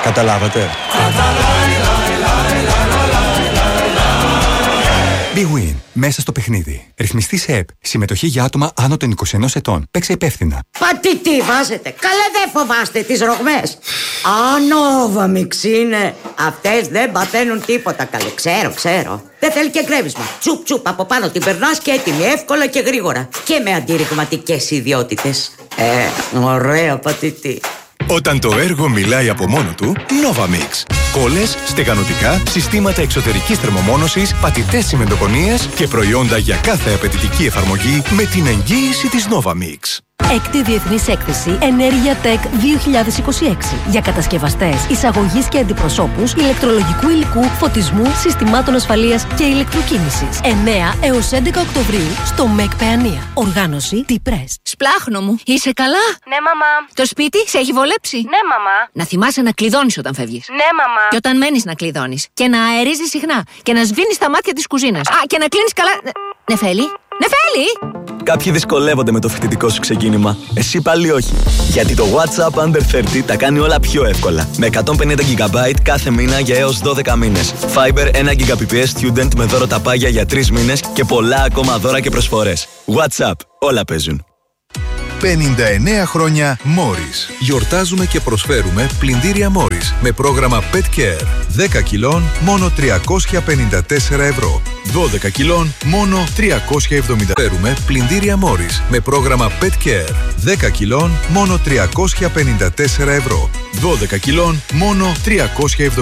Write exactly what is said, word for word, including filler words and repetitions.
Καταλάβατε? BWIN. Μέσα στο παιχνίδι. Ρυθμιστή σε ΕΠ. Συμμετοχή για άτομα άνω των είκοσι ενός ετών. Παίξε υπεύθυνα. Πατή τι βάζετε. Καλέ δεν φοβάστε τις ρογμές. Ανόβαμιξ είναι. Αυτές δεν παταίνουν τίποτα καλέ. Ξέρω, ξέρω. Δεν θέλει και κρέμισμα. Τσουπ τσουπ από πάνω την περνάς και έτοιμη. Εύκολα και γρήγορα. Και με αντιρριγματικές ιδιότητες. Ε, ωραία πατητή. Όταν το έργο μιλάει από μόνο του, Novamix. Κόλλες, στεγανοτικά, συστήματα εξωτερικής θερμομόνωσης, πατητές τσιμεντοκονίες και προϊόντα για κάθε απαιτητική εφαρμογή με την εγγύηση της Novamix. Έκτη Διεθνής Έκθεση Ενέργεια Tech δύο χιλιάδες είκοσι έξι για κατασκευαστές, εισαγωγής και αντιπροσώπους ηλεκτρολογικού υλικού, φωτισμού, συστημάτων ασφαλείας και ηλεκτροκίνησης. εννέα έως έντεκα Οκτωβρίου στο ΜΕΚ Παιανία. Οργάνωση T-Press. Σπλάχνο μου, είσαι καλά? Ναι, μαμά. Το σπίτι σε έχει βολέψει? Ναι, μαμά. Να θυμάσαι να κλειδώνεις όταν φεύγεις. Ναι, μαμά. Και όταν μένεις να κλειδώνεις. Και να αερίζεις συχνά. Και να σβήνεις τα μάτια της κουζίνας. Α, και να κλείνεις καλά. Νεφέλη, Νεφέλη! Κάποιοι δυσκολεύονται με το φοιτητικό σου ξεκίνημα. Εσύ πάλι όχι. Γιατί το WhatsApp Under τριάντα τα κάνει όλα πιο εύκολα. Με εκατόν πενήντα γιγαμπάιτ κάθε μήνα για έως δώδεκα μήνες. Fiber ένα γιγαμπάιτ Student με δώρο τα πάγια για τρεις μήνες και πολλά ακόμα δώρα και προσφορές. WhatsApp. Όλα παίζουν. πενήντα εννέα χρόνια Morris. Γιορτάζουμε και προσφέρουμε πλυντήρια Morris με πρόγραμμα Pet Care. δέκα κιλών μόνο τριακόσια πενήντα τέσσερα ευρώ. δώδεκα κιλών μόνο τριακόσια εβδομήντα. Φέρουμε πλυντήρια Morris με πρόγραμμα Pet Care. δέκα κιλών μόνο τριακόσια πενήντα τέσσερα ευρώ. δώδεκα κιλών μόνο τριακόσια εβδομήντα.